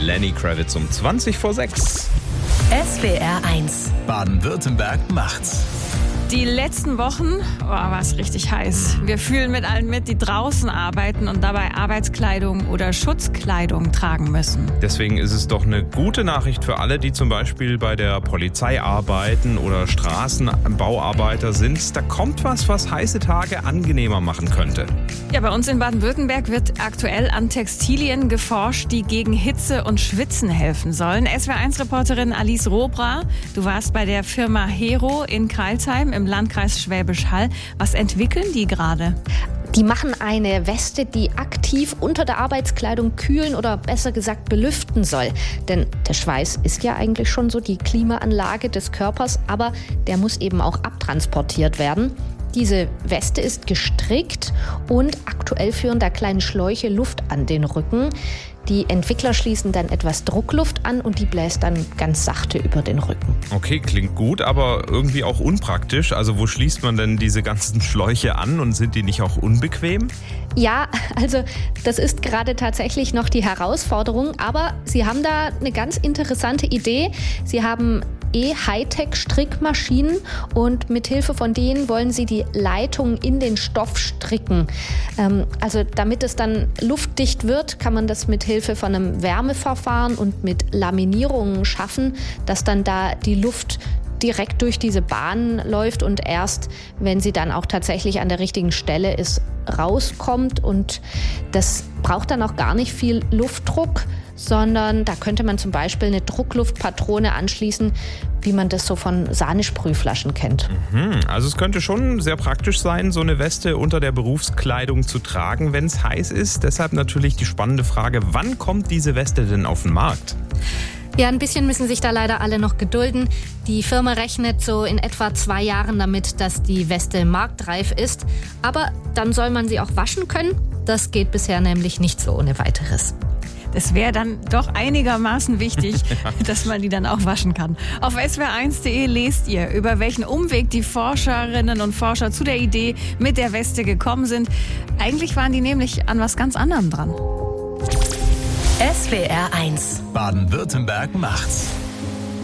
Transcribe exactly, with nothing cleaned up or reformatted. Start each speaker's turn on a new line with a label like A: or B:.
A: Lenny Kravitz um zwanzig vor sechs.
B: S W R eins.
C: Baden-Württemberg macht's.
D: Die letzten Wochen oh, war es richtig heiß. Wir fühlen mit allen mit, die draußen arbeiten und dabei Arbeitskleidung oder Schutzkleidung tragen müssen.
A: Deswegen ist es doch eine gute Nachricht für alle, die zum Beispiel bei der Polizei arbeiten oder Straßenbauarbeiter sind. Da kommt was, was heiße Tage angenehmer machen könnte.
D: Ja, bei uns in Baden-Württemberg wird aktuell an Textilien geforscht, die gegen Hitze und Schwitzen helfen sollen. S W R eins Reporterin Alice Robra, du warst bei der Firma Hero in Crailsheim im Landkreis Schwäbisch Hall. Was entwickeln die gerade?
E: Die machen eine Weste, die aktiv unter der Arbeitskleidung kühlen oder besser gesagt belüften soll. Denn der Schweiß ist ja eigentlich schon so die Klimaanlage des Körpers, aber der muss eben auch abtransportiert werden. Diese Weste ist gestrickt und aktuell führen da kleine Schläuche Luft an den Rücken. Die Entwickler schließen dann etwas Druckluft an und die bläst dann ganz sachte über den Rücken.
A: Okay, klingt gut, aber irgendwie auch unpraktisch. Also wo schließt man denn diese ganzen Schläuche an und sind die nicht auch unbequem?
E: Ja, also das ist gerade tatsächlich noch die Herausforderung, aber sie haben da eine ganz interessante Idee. Sie haben E-Hightech-Strickmaschinen und mit Hilfe von denen wollen sie die Leitung in den Stoff stricken. Ähm, also damit es dann luftdicht wird, kann man das mit Hilfe von einem Wärmeverfahren und mit Laminierungen schaffen, dass dann da die Luft direkt durch diese Bahn läuft und erst, wenn sie dann auch tatsächlich an der richtigen Stelle ist, rauskommt. Und das braucht dann auch gar nicht viel Luftdruck, sondern da könnte man zum Beispiel eine Druckluftpatrone anschließen, wie man das so von Sahnesprühflaschen kennt.
A: Mhm, also es könnte schon sehr praktisch sein, so eine Weste unter der Berufskleidung zu tragen, wenn es heiß ist. Deshalb natürlich die spannende Frage, wann kommt diese Weste denn auf den Markt?
E: Ja, ein bisschen müssen sich da leider alle noch gedulden. Die Firma rechnet so in etwa zwei Jahren damit, dass die Weste marktreif ist. Aber dann soll man sie auch waschen können. Das geht bisher nämlich nicht so ohne weiteres.
D: Das wäre dann doch einigermaßen wichtig, dass man die dann auch waschen kann. Auf S W R eins punkt de lest ihr, über welchen Umweg die Forscherinnen und Forscher zu der Idee mit der Weste gekommen sind. Eigentlich waren die nämlich an was ganz anderem dran.
B: S W R eins.
C: Baden-Württemberg macht's.